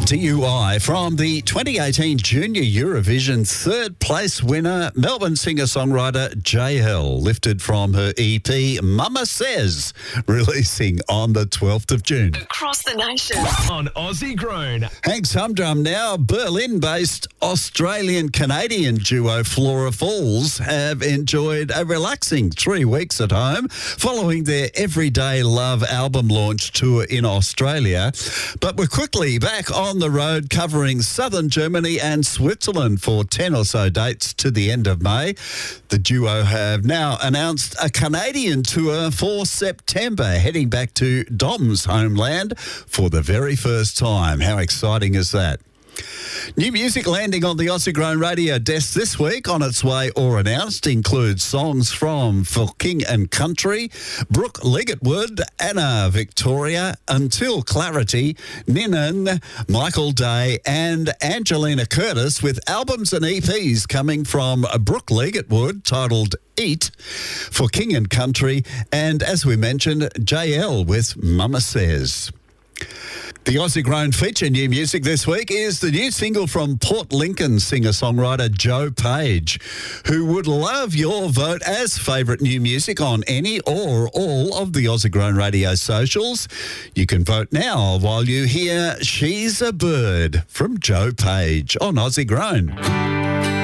DUI from the 2018 Junior Eurovision third place winner, Melbourne singer-songwriter JL, lifted from her EP Mama Says, releasing on the 12th of June. Across the nation. On Aussie Grown. Hank's Humdrum now. Berlin-based Australian-Canadian duo Flora Falls have enjoyed a relaxing 3 weeks at home following their Everyday Love album launch tour in Australia. But we're quickly back on the road covering southern Germany and Switzerland for 10 or so dates to the end of May. The duo have now announced a Canadian tour for September, heading back to Dom's homeland for the very first time. How exciting is that? New music landing on the Aussie Grown radio desk this week, on its way or announced, includes songs from For King and Country, Brooke Ligetwood, Anna Victoria, Until Clarity, Ninan, Michael Day and Angelina Curtis, with albums and EPs coming from Brooke Ligetwood titled Eat, For King and Country, and as we mentioned, JL with Mama Says. The Aussie Grown feature new music this week is the new single from Port Lincoln singer-songwriter Joe Page, who would love your vote as favourite new music on any or all of the Aussie Grown radio socials. You can vote now while you hear She's a Bird from Joe Page on Aussie Grown.